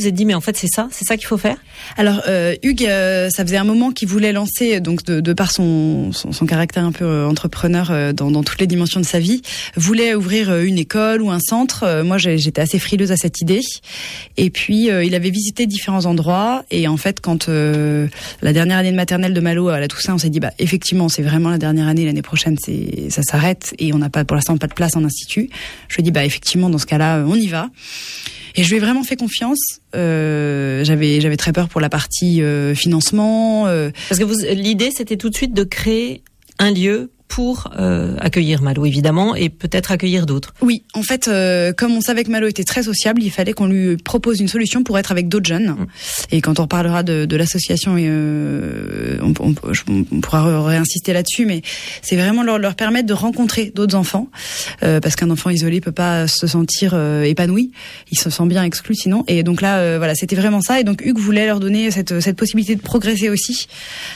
vous êtes dit mais en fait c'est ça qu'il faut faire? Alors Hugues, ça faisait un moment qu'il voulait lancer, donc de par son caractère un peu entrepreneur dans toutes les dimensions de sa vie, voulait ouvrir une école ou un centre. Moi j'étais assez frileuse à cette idée. Et puis il avait visité différents endroits et en fait quand la dernière année de maternelle de Malo à la Toussaint, on s'est dit effectivement c'est vraiment la dernière année, l'année prochaine ça s'arrête et on n'a pas pour l'instant pas de place en institut. Je lui ai dit effectivement dans ce cas-là on y va. Et je lui ai vraiment fait confiance. J'avais très peur pour la partie financement. Parce que l'idée c'était tout de suite de créer un lieu pour accueillir Malo évidemment et peut-être accueillir d'autres. Oui, en fait, comme on savait que Malo était très sociable, il fallait qu'on lui propose une solution pour être avec d'autres jeunes. Et quand on reparlera de l'association, on pourra réinsister là-dessus, mais c'est vraiment leur permettre de rencontrer d'autres enfants, parce qu'un enfant isolé peut pas se sentir épanoui, il se sent bien exclu sinon. Et donc là, voilà, c'était vraiment ça. Et donc Hugues voulait leur donner cette possibilité de progresser aussi.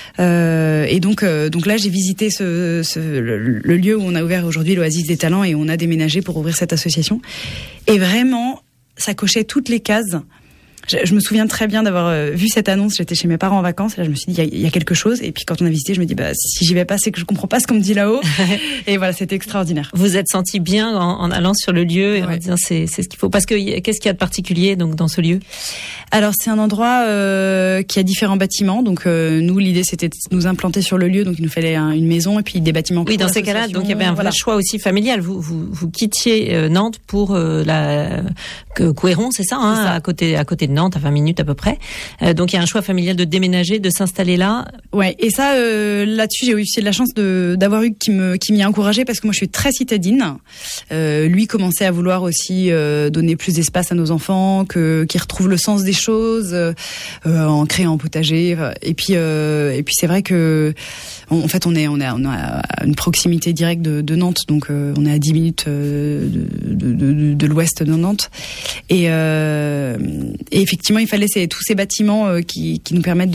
Et donc là, j'ai visité le lieu où on a ouvert aujourd'hui l'Oasis des Talents et on a déménagé pour ouvrir cette association. Et vraiment, ça cochait toutes les cases. Je me souviens très bien d'avoir vu cette annonce. J'étais chez mes parents en vacances et là je me suis dit il y a quelque chose. Et puis quand on a visité, je me dis si j'y vais pas, c'est que je comprends pas ce qu'on me dit là-haut. Et voilà, c'était extraordinaire. Vous êtes senti bien en allant sur le lieu et en disant c'est ce qu'il faut. Parce que qu'est-ce qu'il y a de particulier donc dans ce lieu? Alors c'est un endroit qui a différents bâtiments. Donc nous l'idée c'était de nous implanter sur le lieu. Donc il nous fallait une maison et puis des bâtiments. Oui, dans ces cas-là, donc il y avait un vrai choix aussi familial. Vous quittiez Nantes pour Couëron, c'est ça, hein, c'est ça. À côté de Nantes, à 20 minutes à peu près. Donc il y a un choix familial de déménager, de s'installer là. Ouais, et ça là-dessus j'ai eu aussi de la chance d'avoir eu qui m'y a encouragée parce que moi je suis très citadine. Lui commençait à vouloir aussi donner plus d'espace à nos enfants, qu'ils retrouvent le sens des choses en créant un potager. Et puis c'est vrai que en fait on a une proximité directe de Nantes, donc on est à 10 minutes de l'ouest de Nantes. Et effectivement, il fallait tous ces bâtiments qui nous permettent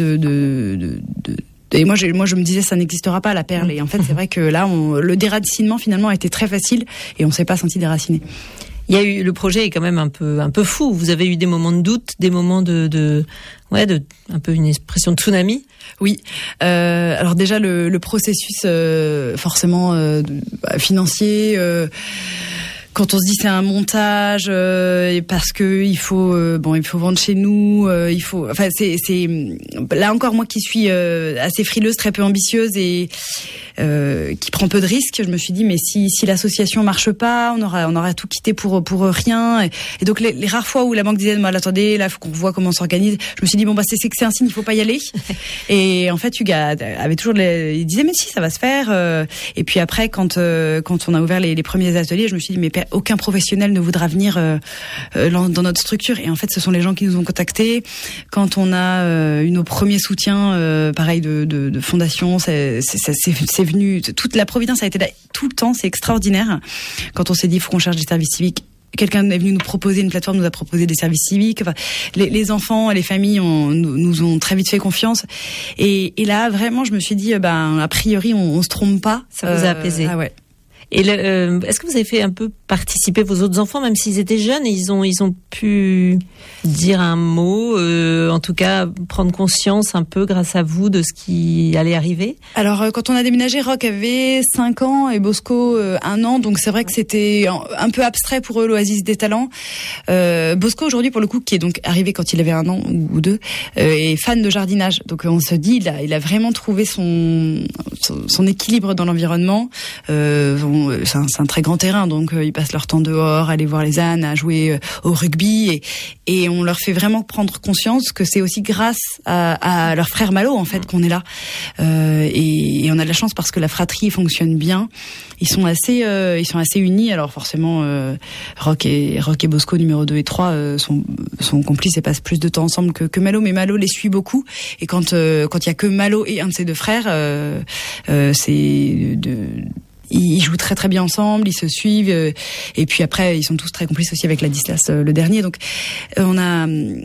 et moi je me disais ça n'existera pas la Perle. Et en fait, c'est vrai que là, le déracinement finalement a été très facile et on s'est pas senti déraciné. Le projet est quand même un peu fou. Vous avez eu des moments de doute, des moments de un peu une expression de tsunami. Oui. Alors déjà le processus forcément financier. Quand on se dit c'est un montage parce que il faut vendre chez nous, c'est là encore moi qui suis assez frileuse, très peu ambitieuse et qui prend peu de risques, je me suis dit mais si l'association marche pas, on aura tout quitté pour rien et donc les rares fois où la banque disait attendez, là faut qu'on voit comment on s'organise, je me suis dit c'est que c'est un signe, il faut pas y aller. Et en fait Hugues avait toujours il disait mais si ça va se faire et puis après quand on a ouvert les premiers ateliers, je me suis dit mais aucun professionnel ne voudra venir dans notre structure. Et en fait, ce sont les gens qui nous ont contactés. Quand on a eu nos premiers soutiens, pareil de fondation, c'est venu. Toute la Providence a été là tout le temps. C'est extraordinaire. Quand on s'est dit, il faut qu'on cherche des services civiques. Quelqu'un est venu nous proposer une plateforme, nous a proposé des services civiques. Enfin, les enfants, les familles nous ont très vite fait confiance. Et là, vraiment, je me suis dit, a priori, on se trompe pas. Ça vous a apaisé. Ah ouais. Et est-ce que vous avez fait un peu participer vos autres enfants, même s'ils étaient jeunes, et ils ont pu dire un mot, en tout cas prendre conscience un peu grâce à vous de ce qui allait arriver? Alors quand on a déménagé, Roch avait 5 ans et Bosco 1 an, donc c'est vrai que c'était un peu abstrait pour eux l'Oasis des Talents. Bosco aujourd'hui pour le coup, qui est donc arrivé quand il avait 1 an ou 2, est fan de jardinage, donc on se dit il a vraiment trouvé son équilibre dans l'environnement. C'est un très grand terrain, donc ils passent leur temps dehors, à aller voir les ânes, à jouer au rugby, et on leur fait vraiment prendre conscience que c'est aussi grâce à leur frère Malo en fait qu'on est là, et on a de la chance parce que la fratrie fonctionne bien. Ils sont assez unis. Alors forcément, Roch et Bosco numéro 2 et 3 sont complices et passent plus de temps ensemble que Malo, mais Malo les suit beaucoup. Et quand il y a que Malo et un de ses 2 frères, ils jouent très très bien ensemble, ils se suivent, et puis après ils sont tous très complices aussi avec Ladislas le dernier. Donc on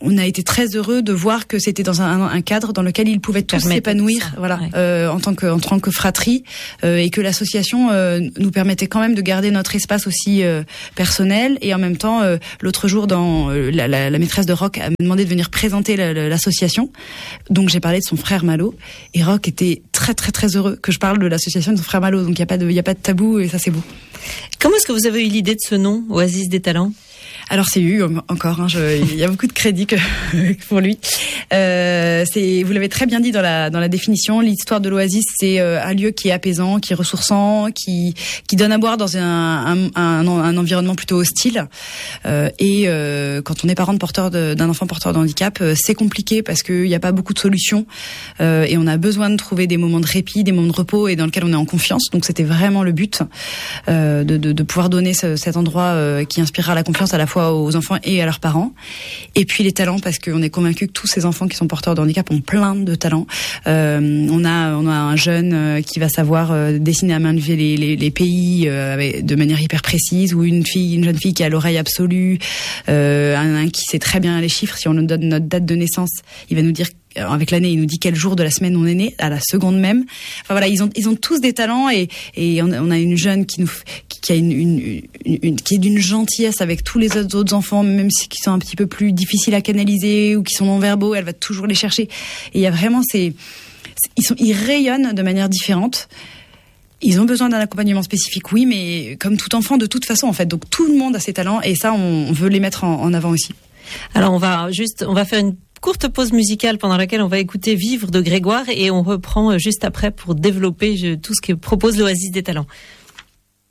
on a été très heureux de voir que c'était dans un cadre dans lequel ils pouvaient tous s'épanouir, voilà, ouais. en tant que fratrie, et que l'association nous permettait quand même de garder notre espace aussi personnel. Et en même temps, l'autre jour, dans la maîtresse de Roch a demandé de venir présenter l'association. Donc j'ai parlé de son frère Malo, et Roch était très très très heureux que je parle de l'association de son frère Malo. Donc il y a pas de tabou, et ça c'est beau. Comment est-ce que vous avez eu l'idée de ce nom, Oasis des talents ? Alors c'est encore, il y a beaucoup de crédit pour lui. Vous l'avez très bien dit dans la définition. L'histoire de l'Oasis, c'est un lieu qui est apaisant, qui est ressourçant, qui donne à boire dans un environnement plutôt hostile. Et quand on est parent d'un enfant porteur de handicap, c'est compliqué parce qu'il n'y a pas beaucoup de solutions, et on a besoin de trouver des moments de répit, des moments de repos, et dans lesquels on est en confiance. Donc c'était vraiment le but, de pouvoir donner cet endroit qui inspirera la confiance à la fois aux enfants et à leurs parents. Et puis les talents, parce qu'on est convaincu que tous ces enfants qui sont porteurs de handicap ont plein de talents. On a un jeune qui va savoir dessiner à main levée les pays de manière hyper précise, ou une jeune fille qui a l'oreille absolue, un qui sait très bien les chiffres. Si on nous donne notre date de naissance, il va nous dire, avec l'année, il nous dit quel jour de la semaine on est né, à la seconde même. Enfin voilà, ils ont tous des talents, et on a une jeune qui a qui est d'une gentillesse avec tous les autres enfants, même si qui sont un petit peu plus difficiles à canaliser ou qui sont non-verbaux, elle va toujours les chercher. Et il y a vraiment ils rayonnent de manière différente. Ils ont besoin d'un accompagnement spécifique, oui, mais comme tout enfant, de toute façon, en fait. Donc tout le monde a ses talents, et ça, on veut les mettre en avant aussi. Alors on va faire une courte pause musicale pendant laquelle on va écouter Vivre de Grégoire, et on reprend juste après pour développer tout ce que propose l'Oasis des talents.